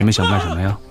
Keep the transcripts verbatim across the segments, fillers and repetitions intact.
你们想干什么呀？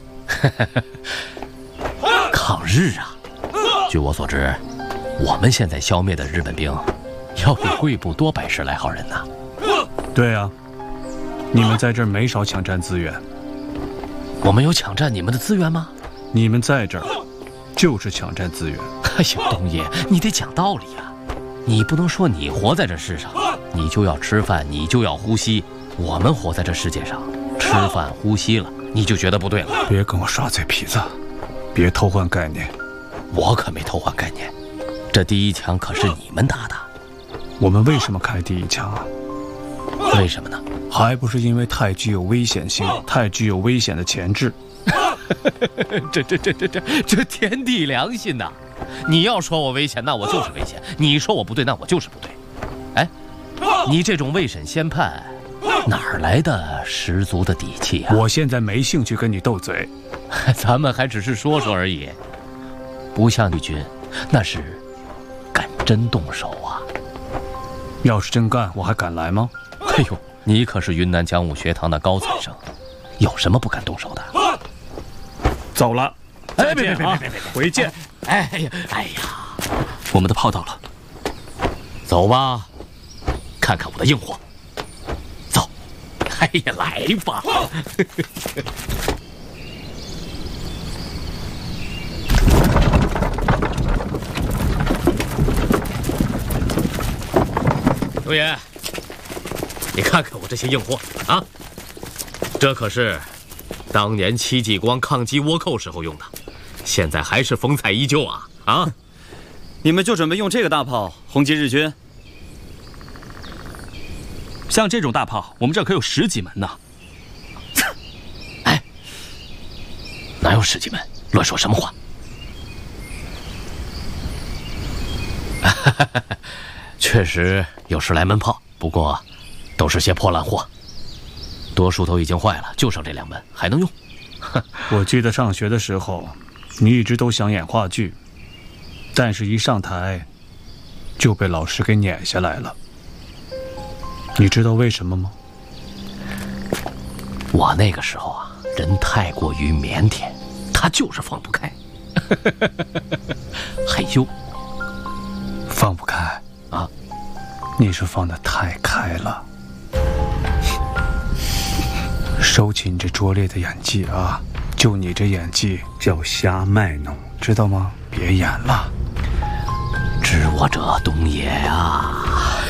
抗日啊！据我所知，我们现在消灭的日本兵，要比贵部多百十来号人呢。 对啊，你们在这儿没少抢占资源。 我们有抢占你们的资源吗？ 你们在这儿，就是抢占资源。 哎呀，东爷，你得讲道理啊！你不能说你活在这世上，你就要吃饭，你就要呼吸。我们活在这世界上，吃饭呼吸了，你就觉得不对了。 别跟我耍嘴皮子，别偷换概念。 我可没偷换概念，这第一枪可是你们打的。 我们为什么开第一枪啊？ 为什么呢？ 还不是因为太具有危险性，太具有危险的潜质。 这这这这这这天地良心呐！你要说我危险，那我就是危险；你说我不对，那我就是不对。哎，你这种未审先判，哪儿来的十足的底气啊？ 我现在没兴趣跟你斗嘴， 咱们还只是说说而已，不像绿军，那是敢真动手啊！ 要是真干，我还敢来吗？ 哎呦，你可是云南讲武学堂的高材生，有什么不敢动手的？ 走了， 哎， 别别别别别别，回见！ 哎呀，哎呀， 我们的炮到了， 走吧，看看我的硬货。走，哎呀，来吧。东爷，你看看我这些硬货啊，这可是当年戚继光抗击倭寇时候用的，现在还是风采依旧啊！啊， 你们就准备用这个大炮轰击日军？像这种大炮，我们这儿可有十几门呢。 哎，哪有十几门？乱说什么话！确实有十来门炮，不过都是些破烂货，多数都已经坏了，就剩这两门还能用。 我记得上学的时候，你一直都想演话剧，但是一上台就被老师给撵下来了。你知道为什么吗？ 我那个时候啊，人太过于腼腆，他就是放不开，害羞， 放不开啊！ 你是放得太开了。收起你这拙劣的演技啊！就你这演技叫瞎卖弄，知道吗？别演了。 知我者东也啊！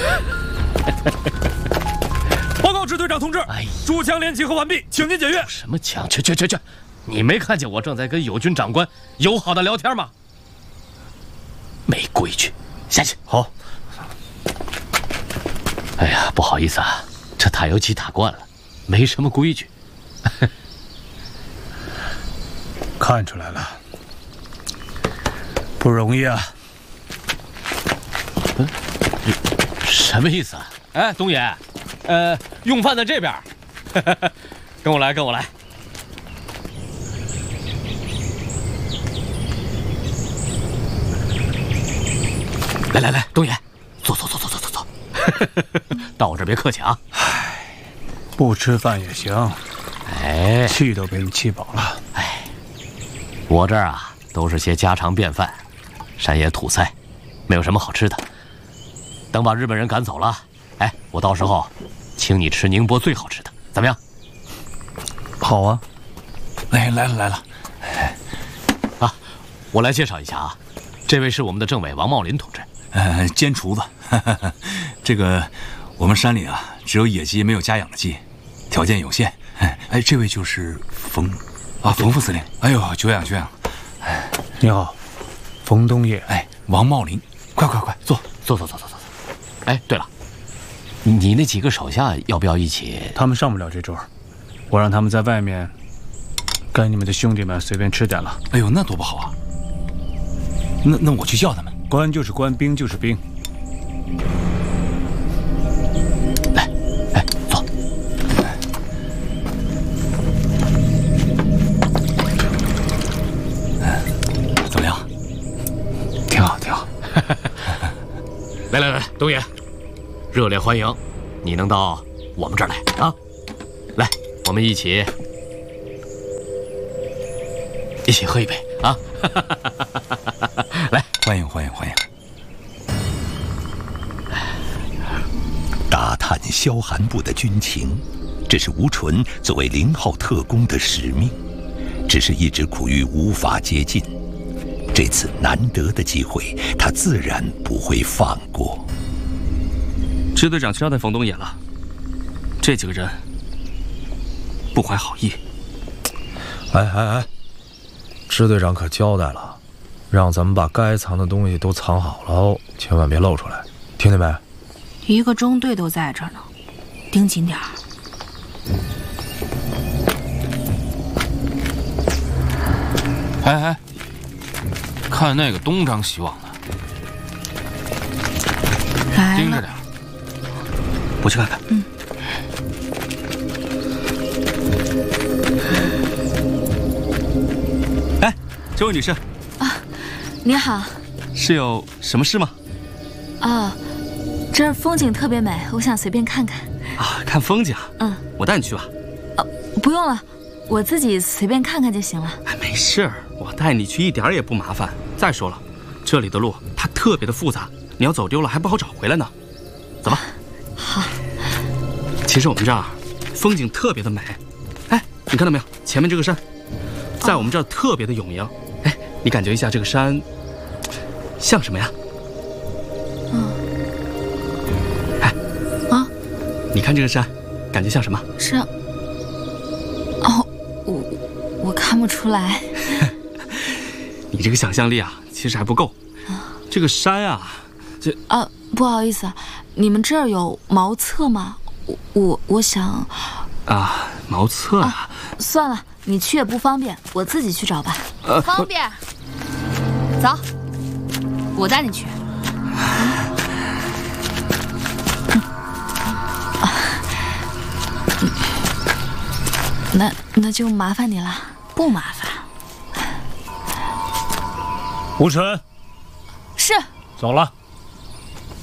报告支队长同志， 哎， 诸枪连集合完毕，请您检阅。 什么枪？去去去去！你没看见我正在跟友军长官友好的聊天吗？没规矩，下去。 好。 哎呀，不好意思啊，这打游击打惯了，没什么规矩。 看出来了，不容易啊。 嗯，什么意思啊？哎，东爷，呃，用饭在这边，跟我来，跟我来。来来来，东爷，坐坐坐坐坐坐坐。到我这儿别客气啊。 唉，不吃饭也行。 哎， 气都被你气饱了。 哎，我这儿啊都是些家常便饭，山野土菜，没有什么好吃的。等把日本人赶走了，哎，我到时候请你吃宁波最好吃的，怎么样？ 好啊。 哎，来了来了。 啊，我来介绍一下啊，这位是我们的政委王茂林同志。 呃，监厨子，这个我们山里啊，只有野鸡，没有家养的鸡，条件有限。哎，这位就是冯，啊，冯副司令。哎呦，久仰久仰。 你好，冯东野。 哎，王茂林，快快快，坐坐坐坐坐坐。哎，对了，你那几个手下要不要一起？ 他们上不了这桌，我让他们在外面跟你们的兄弟们随便吃点了。 哎呦，那多不好啊！那那我去叫他们。 官就是官，兵就是兵。 来，哎，坐。 怎么样？ 挺好，挺好。 来来来，东爷，热烈欢迎你能到我们这儿来啊！来，我们一起一起喝一杯啊！来， 欢迎欢迎欢迎！ 打探萧寒部的军情，这是吴纯作为零号特工的使命，只是一直苦于无法接近。这次难得的机会，他自然不会放过。 支队长交代冯东野了，这几个人不怀好意。 哎哎哎，支队长可交代了，让咱们把该藏的东西都藏好了哦，千万别露出来，听见没？ 一个中队都在这儿呢，盯紧点儿。 哎哎，看那个东张西望的， 来了， 盯着点。 我去看看。 嗯。 哎，这位女士。 啊，你好。 是有什么事吗？ 哦，这儿风景特别美，我想随便看看。 啊，看风景？ 嗯。 我带你去吧。 哦，不用了，我自己随便看看就行了。 哎，没事儿，我带你去一点儿也不麻烦。再说了，这里的路它特别的复杂，你要走丢了还不好找回来呢。走吧。 好。 其实我们这儿风景特别的美。哎，你看到没有？前面这个山，在我们这儿特别的有名。哎，你感觉一下这个山像什么呀？ 嗯。 哎。 啊。 你看这个山，感觉像什么？ 是。哦，我我看不出来。 你这个想象力啊，其实还不够。 啊。 这个山啊，这啊，不好意思，你们这儿有茅厕吗？我我我想。 啊，茅厕啊。 啊算了，你去也不方便，我自己去找吧。 呃， 方便。走，我带你去。那那就麻烦你了，不麻烦。 吴纯， 是。 走了。